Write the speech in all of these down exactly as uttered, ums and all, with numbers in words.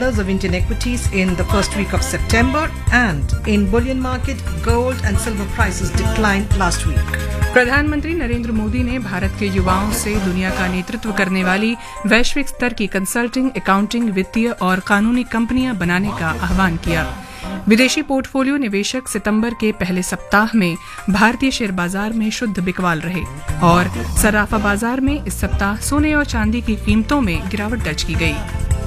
sellers of Indian equities in the first week of September, and in bullion market, gold and silver prices declined last week. प्रधानमंत्री नरेंद्र मोदी ने भारत के युवाओं से दुनिया का नेतृत्व करने वाली वैश्विक स्तर की कंसल्टिंग, अकाउंटिंग, वित्तीय और कानूनी कंपनियां बनाने का आह्वान किया। विदेशी पोर्टफोलियो निवेशक सितंबर के पहले सप्ताह में भारतीय शेयर बाजार में शुद्ध बिकवाल रहे और सराफा बाजार में इस सप्ताह सोने और चांदी की कीमतों में गिरावट दर्ज की गई।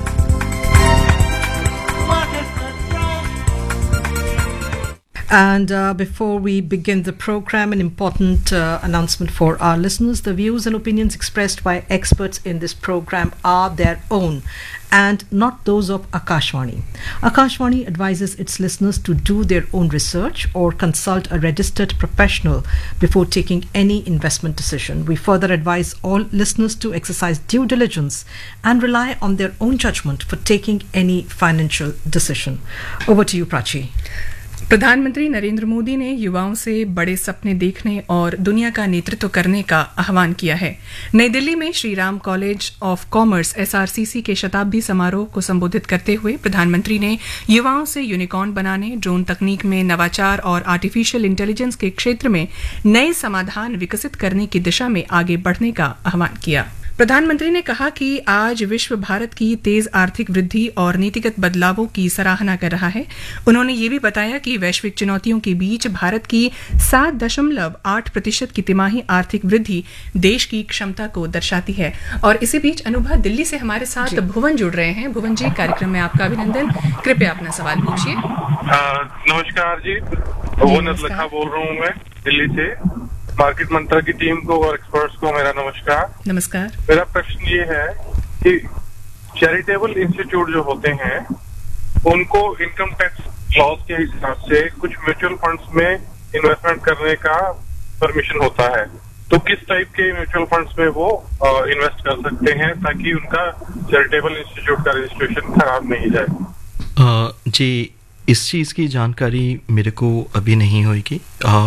And uh, before we begin the program, an important uh, announcement for our listeners. The views and opinions expressed by experts in this program are their own and not those of Akashvani. Akashvani advises its listeners to do their own research or consult a registered professional before taking any investment decision. We further advise all listeners to exercise due diligence and rely on their own judgment for taking any financial decision. Over to you, Prachi. प्रधानमंत्री नरेंद्र मोदी ने युवाओं से बड़े सपने देखने और दुनिया का नेतृत्व करने का आह्वान किया है। नई दिल्ली में Shri Ram college of commerce SRCC के शताब्दी समारोह को संबोधित करते हुए प्रधानमंत्री ने युवाओं से यूनिकॉर्न बनाने, ड्रोन तकनीक में नवाचार और आर्टिफिशियल इंटेलिजेंस के क्षेत्र में नए समाधान विकसित करने की दिशा में आगे बढ़ने का आह्वान किया। प्रधानमंत्री ने कहा कि आज विश्व भारत की तेज आर्थिक वृद्धि और नीतिगत बदलावों की सराहना कर रहा है। उन्होंने ये भी बताया कि वैश्विक चुनौतियों के बीच भारत की सात दशमलव आठ प्रतिशत की तिमाही आर्थिक वृद्धि देश की क्षमता को दर्शाती है। और इसी बीच अनुभा दिल्ली से हमारे साथ भुवन जुड़ रहे हैं। भुवन जी, कार्यक्रम में आपका अभिनंदन। कृपया अपना सवाल पूछिए। नमस्कार जी, भुवन लखा बोल रहा हूँ मैं दिल्ली से। मार्केट मंत्रा की टीम को और एक्सपर्ट्स को मेरा नमस्कार। नमस्कार। मेरा प्रश्न ये है कि चैरिटेबल इंस्टीट्यूट जो होते हैं उनको इनकम टैक्स लॉज के हिसाब से कुछ म्यूचुअल फंड्स में इन्वेस्टमेंट करने का परमिशन होता है, तो किस टाइप के म्यूचुअल फंड्स में वो इन्वेस्ट कर सकते हैं ताकि उनका चैरिटेबल इंस्टीट्यूट का रजिस्ट्रेशन खराब नहीं जाए? जी, इस चीज की जानकारी मेरे को अभी नहीं होगी।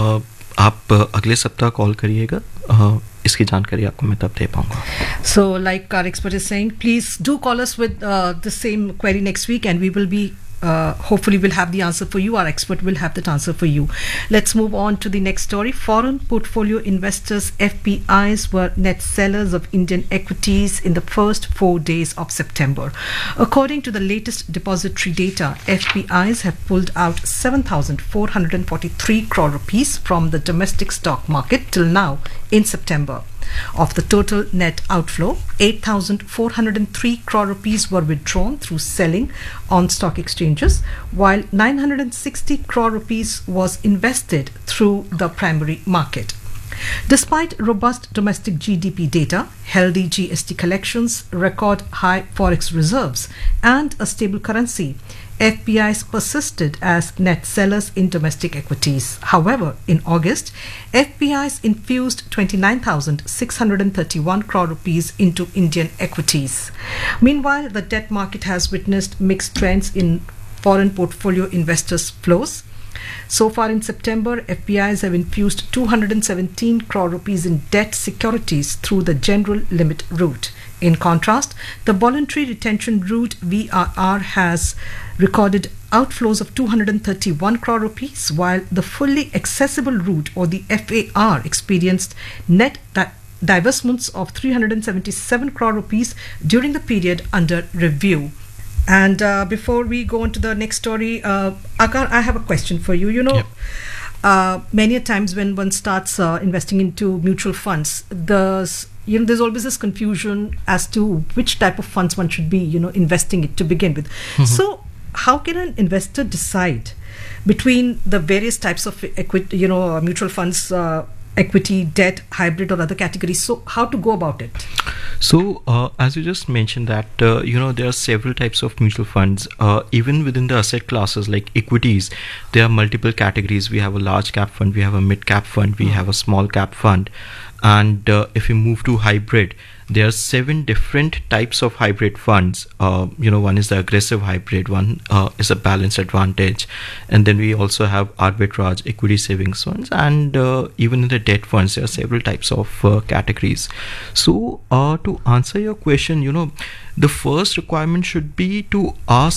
आप अगले सप्ताह कॉल करिएगा, इसकी जानकारी आपको मैं तब दे पाऊंगा। So like our expert is saying, please do call us with uh, the same query next week and we will be Uh, hopefully we'll have the answer for you. Our expert will have that answer for you. Let's move on to the next story. Foreign portfolio investors, F P Is, were net sellers of Indian equities in the first four days of September. According to the latest depository data, F P Is have pulled out seven thousand four hundred forty-three crore rupees from the domestic stock market till now in September. Of the total net outflow, eight thousand four hundred three crore rupees were withdrawn through selling on stock exchanges, while nine hundred sixty crore rupees was invested through the primary market. Despite robust domestic G D P data, healthy G S T collections, record high forex reserves, and a stable currency, F P Is persisted as net sellers in domestic equities. However, in August, F P Is infused twenty-nine thousand six hundred thirty-one crore rupees into Indian equities. Meanwhile, the debt market has witnessed mixed trends in foreign portfolio investors' flows. So far in September, F P Is have infused two hundred seventeen crore rupees in debt securities through the general limit route. In contrast, the voluntary retention route V R R has recorded outflows of two hundred thirty-one crore rupees, while the fully accessible route or the F A R experienced net di- divestments of three hundred seventy-seven crore rupees during the period under review. And uh, before we go on to the next story, uh, Akar, I have a question for you. You know, yep. uh, many a times when one starts uh, investing into mutual funds, there's you know there's always this confusion as to which type of funds one should be, you know, investing it to begin with. Mm-hmm. So, how can an investor decide between the various types of equity, you know, mutual funds? Uh, equity, debt, hybrid or other categories? So how to go about it? So uh, as you just mentioned that uh, you know there are several types of mutual funds. Uh, even within the asset classes like equities, there are multiple categories. We have a large cap fund, we have a mid cap fund, we mm. have a small cap fund, and uh, if we move to hybrid, there are seven different types of hybrid funds. Uh, you know, one is the aggressive hybrid, one uh, is a balanced advantage, and then we also have arbitrage equity savings funds, and uh, even in the debt funds there are several types of uh, categories. So uh, to answer your question, you know, the first requirement should be to ask